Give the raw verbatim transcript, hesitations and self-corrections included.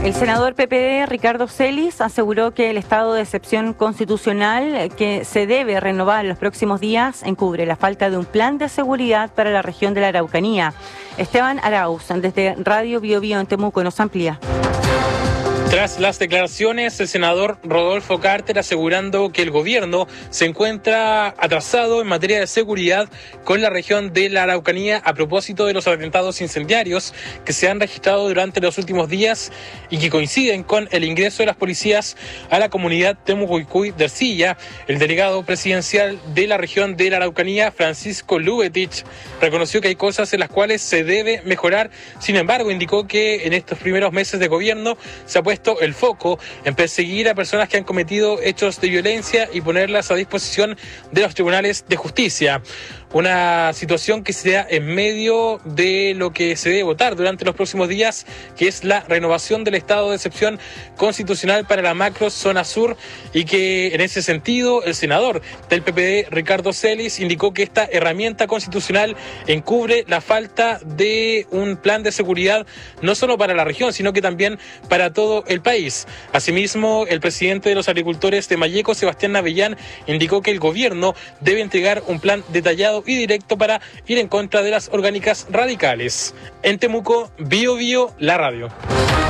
El senador P P D, Ricardo Celis, aseguró que el estado de excepción constitucional que se debe renovar en los próximos días encubre la falta de un plan de seguridad para la región de la Araucanía. Esteban Arauz, desde Radio Bio Bio en Temuco, nos amplía. Tras las declaraciones, el senador Rodolfo Carter asegurando que el gobierno se encuentra atrasado en materia de seguridad con la región de la Araucanía a propósito de los atentados incendiarios que se han registrado durante los últimos días y que coinciden con el ingreso de las policías a la comunidad Temucuicui de Ercilla. El delegado presidencial de la región de la Araucanía, Francisco Lubetich, reconoció que hay cosas en las cuales se debe mejorar. Sin embargo, indicó que en estos primeros meses de gobierno se ha puesto el foco en perseguir a personas que han cometido hechos de violencia y ponerlas a disposición de los tribunales de justicia. Una situación que se da en medio de lo que se debe votar durante los próximos días, que es la renovación del estado de excepción constitucional para la macro zona sur, y que en ese sentido el senador del P P D, Ricardo Celis, indicó que esta herramienta constitucional encubre la falta de un plan de seguridad no solo para la región, sino que también para todo el país. Asimismo, el presidente de los agricultores de Malleco, Sebastián Navellán, indicó que el gobierno debe entregar un plan detallado y directo para ir en contra de las orgánicas radicales. En Temuco, Bio Bio, la radio.